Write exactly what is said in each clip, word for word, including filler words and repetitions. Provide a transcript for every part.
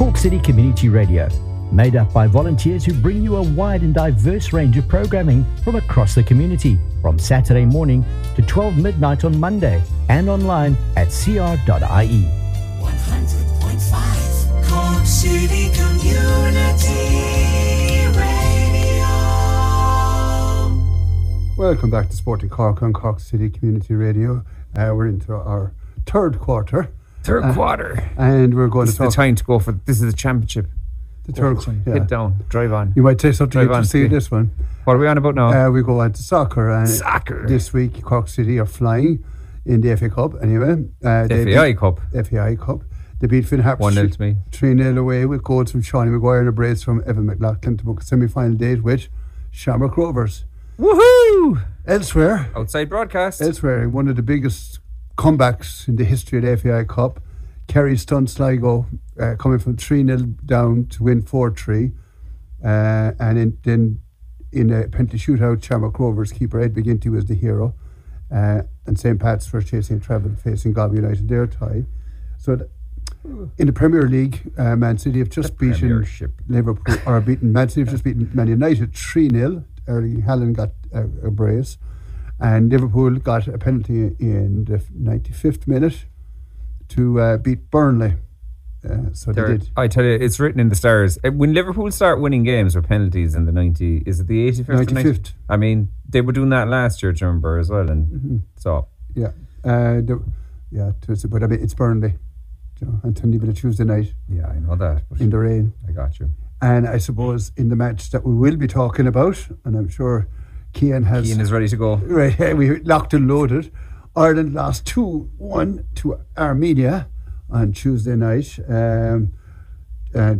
Cork City Community Radio, made up by volunteers who bring you a wide and diverse range of programming from across the community, from Saturday morning to twelve midnight on Monday, and online at c r dot i e. one hundred point five Cork City Community Radio. Welcome back to Sporting Cork on Cork City Community Radio. Uh, we're into our third quarter. Third uh, quarter. And we're going this to talk... This is the time to go for... This is the championship. The third quarter, yeah. Hit down. Drive on. You might say something Drive to see this one. What are we on about now? Uh, we go on to soccer. And soccer. This week, Cork City are flying in the F A Cup, anyway. Uh, F A I Cup. F A I Cup. They beat Finn Harps one nil to me. three nil away with goals from Shawnee Maguire and a brace from Evan McLaughlin to book a semi-final date with Shamrock Rovers. Woohoo! Elsewhere. Outside broadcast. Elsewhere, one of the biggest comebacks in the history of the F A I Cup. Kerry stunned Sligo, uh, coming from three nil down to win four three. Uh, and in, then in a penalty shootout, Shamrock Rovers keeper Ed McGinty was the hero. Uh, and Saint Pat's for chasing travel facing Galway United, their tie. So th- in the Premier League, uh, Man City have just the beaten Liverpool, or beaten Man City have just beaten Man United three nil. Erling Haaland got a, a brace. And Liverpool got a penalty in the ninety-fifth minute to uh, beat Burnley. Uh, so They're, they did. I tell you, it's written in the stars. When Liverpool start winning games or penalties in the ninety, is it the eighty-fifth? ninety-fifth. I mean, they were doing that last year, do you remember, as well? And mm-hmm. so, yeah, uh, the, yeah. To, but I mean, it's Burnley, you know, and Tuesday, but Tuesday night. Yeah, I know that. In the rain. I got you. And I suppose in the match that we will be talking about, and I'm sure Cian has. Cian is ready to go. Right, we locked and loaded. Ireland lost two one to Armenia on Tuesday night. Um, uh,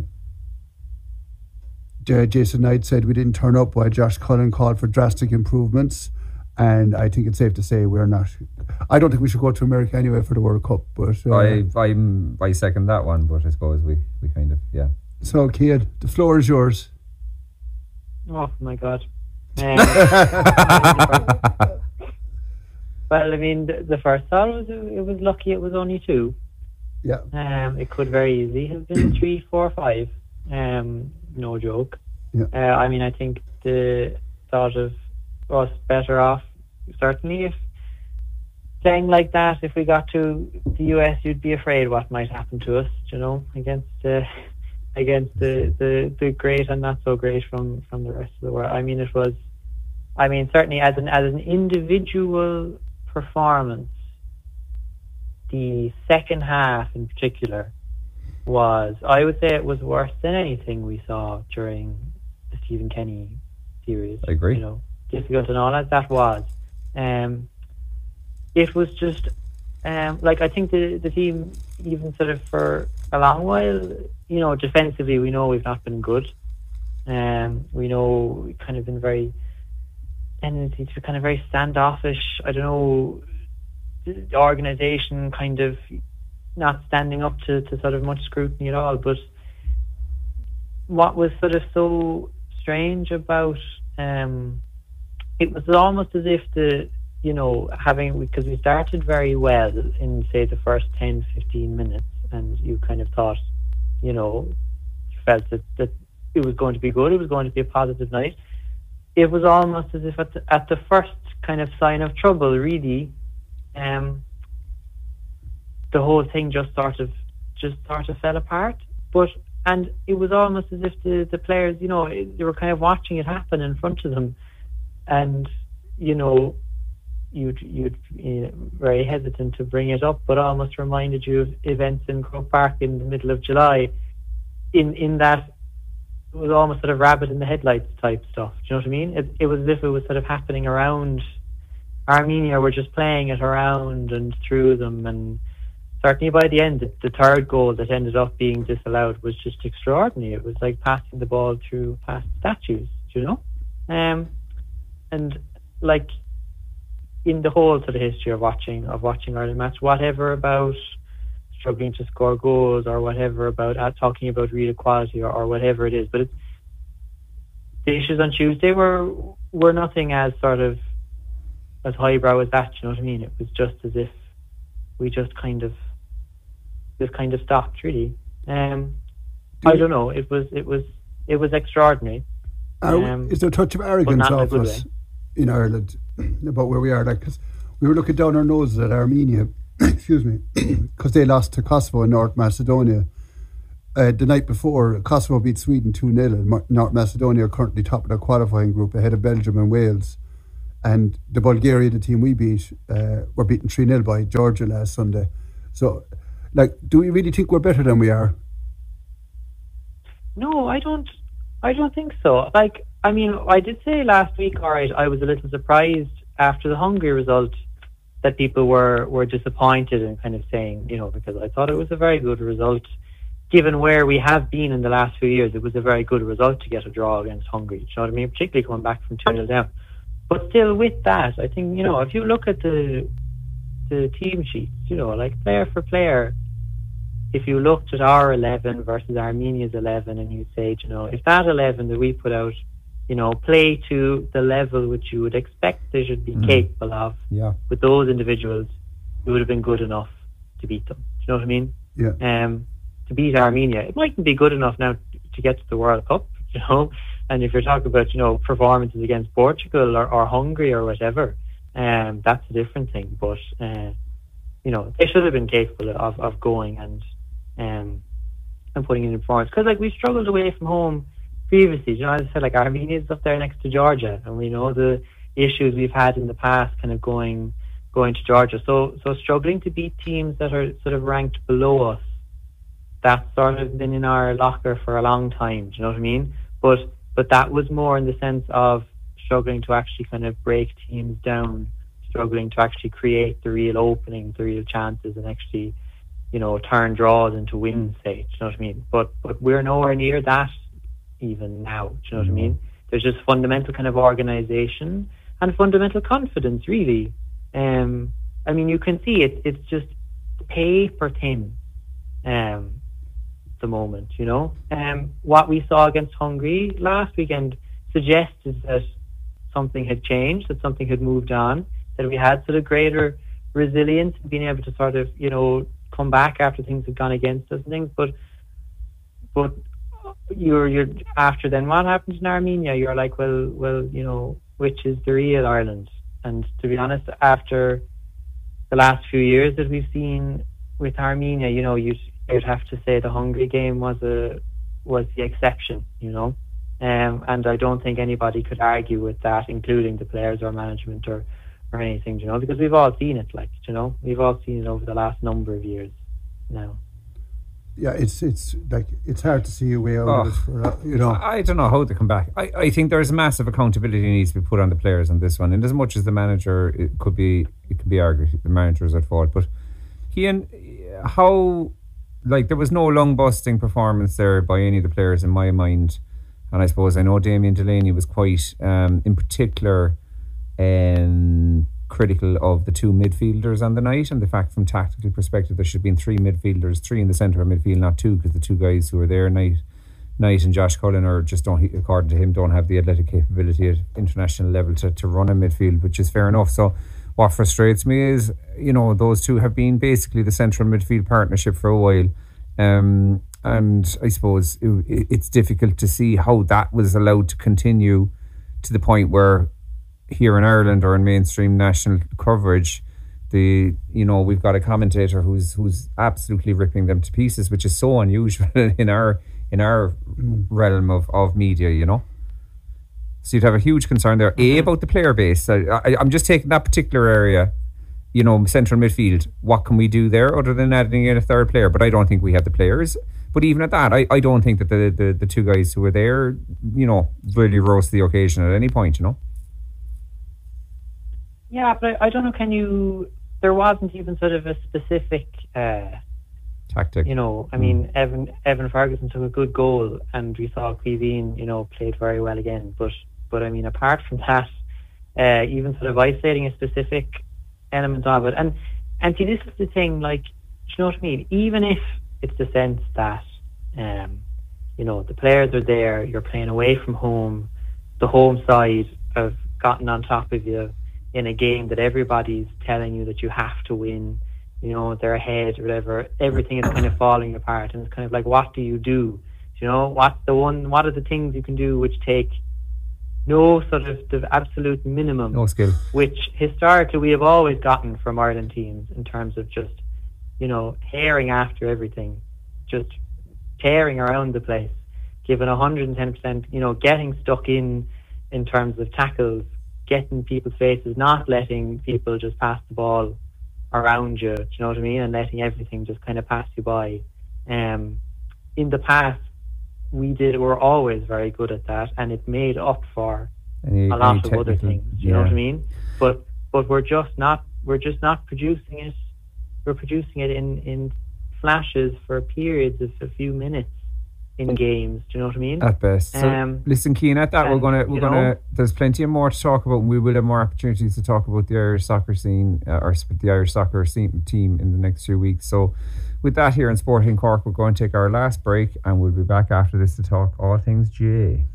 Jason Knight said we didn't turn up while Josh Cullen called for drastic improvements. And I think it's safe to say we're not. I don't think we should go to America anyway for the World Cup. But uh, I I'm, I second that one, but I suppose we, we kind of, yeah. So, Cian, the floor is yours. Oh, my God. Um, well, I mean, the, the first thought was it was lucky it was only two. Yeah. Um, it could very easily have been three, four, five. Um, no joke. Yeah. Uh, I mean, I think the thought of us better off, certainly, if playing like that, if we got to the U S, you'd be afraid what might happen to us, you know, against uh, against the, the, the great and not so great from, from the rest of the world. I mean, it was, I mean, certainly as an as an individual performance, the second half in particular was, I would say it was worse than anything we saw during the Stephen Kenny series. I agree. You know, difficult and all as that was. Um, it was just, um, like, I think the, the team, even sort of for a long while, you know, defensively, we know we've not been good. Um, we know we've kind of been very, tendency to kind of very standoffish. I don't know, the organisation kind of not standing up to, to sort of much scrutiny at all. But what was sort of so strange about um, it was almost as if the, you know, having, because we started very well in, say, the first ten, fifteen minutes, and you kind of thought, you know, you felt that, that it was going to be good, it was going to be a positive night. It was almost as if at the, at the first kind of sign of trouble, really, um, the whole thing just sort of just sort of fell apart. But and it was almost as if the, the players, you know, they were kind of watching it happen in front of them, and you know, you'd you'd you know, very hesitant to bring it up, but almost reminded you of events in Croke Park in the middle of July, in in that it was almost sort of rabbit in the headlights type stuff. Do you know what I mean? It, it was as if it was sort of happening around Armenia. We're just playing it around and through them, and certainly by the end, the, the third goal that ended up being disallowed was just extraordinary. It was like passing the ball through past statues, do you know? Um, and like in the whole sort of history of watching of watching Ireland match, whatever about struggling to score goals or whatever about uh, talking about real equality or, or whatever it is, but it's, the issues on Tuesday were were nothing as sort of as highbrow as that. You know what I mean? It was just as if we just kind of just kind of stopped, really. Um, I don't know. It was it was it was extraordinary. Are we- Um, is there a touch of arrogance not in a off good us in Ireland about where we are? Like, 'cause we were looking down our noses at Armenia, excuse me, because they lost to Kosovo and North Macedonia. Uh, the night before, Kosovo beat Sweden two nil, and Mar- North Macedonia are currently top of their qualifying group ahead of Belgium and Wales. And the Bulgaria, the team we beat, uh, were beaten three nil by Georgia last Sunday. So, like, do we really think we're better than we are? No, I don't. I don't think so. Like, I mean, I did say last week, all right, I was a little surprised after the Hungary result that people were, were disappointed and kind of saying, you know, because I thought it was a very good result. Given where we have been in the last few years, it was a very good result to get a draw against Hungary. Do you know what I mean? Particularly coming back from two nil down. But still, with that, I think, you know, if you look at the the team sheets, you know, like player for player, if you looked at our eleven versus Armenia's eleven and you say, you know, if that eleven that we put out, you know, play to the level which you would expect they should be Mm. capable of Yeah. with those individuals, it would have been good enough to beat them. Do you know what I mean? Yeah. Um, to beat Armenia, it mightn't be good enough now to get to the World Cup, you know. And if you're talking about, you know, performances against Portugal or, or Hungary or whatever, um, that's a different thing. But uh, you know, they should have been capable of, of going and um, and putting in performance. Because like we struggled away from home previously. You know, as I said, like Armenia's up there next to Georgia, and we know the issues we've had in the past, kind of going going to Georgia. So so struggling to beat teams that are sort of ranked below us, that's sort of been in our locker for a long time. Do you know what I mean? But but that was more in the sense of struggling to actually kind of break teams down, struggling to actually create the real openings, the real chances, and actually, you know, turn draws into wins, say. Do you know what I mean? But but we're nowhere near that even now. Do you know what I mean? There's just fundamental kind of organisation and fundamental confidence, really. Um, I mean, you can see it. It's just paper thin. Um, the moment, you know. Um, what we saw against Hungary last weekend suggested that something had changed, that something had moved on, that we had sort of greater resilience and being able to sort of, you know, come back after things had gone against us and things. But but you're you're after then what happened in Armenia, you're like, well well, you know, which is the real Ireland? And to be honest, after the last few years that we've seen with Armenia, you know, you'd you'd have to say the Hungary game was a was the exception, you know. Um, and I don't think anybody could argue with that, including the players or management or, or anything, you know, because we've all seen it, like, you know, we've all seen it over the last number of years now. Yeah, it's it's like it's hard to see a way out of Oh. it. For, uh, you know, I don't know how they come back. I, I think there's massive accountability needs to be put on the players on this one. And as much as the manager, it could be, it can be argued the manager is at fault. But Cian, how, like, there was no lung busting performance there by any of the players in my mind. And I suppose I know Damien Delaney was quite, um, in particular, um, critical of the two midfielders on the night, and the fact from tactical perspective there should have been three midfielders, three in the centre of midfield, not two, because the two guys who were there, Knight, Knight and Josh Cullen, are just don't, according to him, don't have the athletic capability at international level to, to run a midfield, which is fair enough. So what frustrates me is, you know, those two have been basically the central midfield partnership for a while. Um, and I suppose it, it's difficult to see how that was allowed to continue to the point where here in Ireland or in mainstream national coverage, the you know we've got a commentator who's who's absolutely ripping them to pieces, which is so unusual in our in our realm of, of media, you know. So you'd have a huge concern there, A, about the player base. I, I, I'm just taking that particular area, you know, central midfield. What can we do there other than adding in a third player? But I don't think we have the players. But even at that, I, I don't think that the, the, the two guys who were there, you know, really rose to the occasion at any point, you know. Yeah, but I, I don't know, can you, there wasn't even sort of a specific, uh, Tactic. you know, I mean, Evan Evan Ferguson took a good goal and we saw Quiveen, you know, played very well again. But, but I mean, apart from that, uh, even sort of isolating a specific element of it. And, and see, this is the thing, like, do you know what I mean? Even if it's the sense that, um, you know, the players are there, you're playing away from home, the home side have gotten on top of you in a game that everybody's telling you that you have to win, you know, they're ahead or whatever, everything is kind of falling apart, and it's kind of like, what do you do? Do You know, what's the one? What are the things you can do which take no sort of the absolute minimum, No skill. which historically we have always gotten from Ireland teams in terms of just, you know, tearing after everything, just tearing around the place, giving one hundred ten percent, you know, getting stuck in in terms of tackles, getting people's faces, not letting people just pass the ball around you, do you know what I mean, and letting everything just kind of pass you by. Um, in the past, we did were always very good at that, and it made up for Any, a lot any of other technical- things. Do you know what I mean? But but we're just not we're just not producing it. We're producing it in, in flashes for periods of a few minutes in games. Do you know what I mean? At best. So Um, listen, Cian, at that we're and, gonna we're you gonna. know- There's plenty more to talk about, and we will have more opportunities to talk about the Irish soccer scene uh, or sp- the Irish soccer scene, team in the next few weeks. So, with that here in Sporting Cork, we're going to take our last break, and we'll be back after this to talk all things G A A.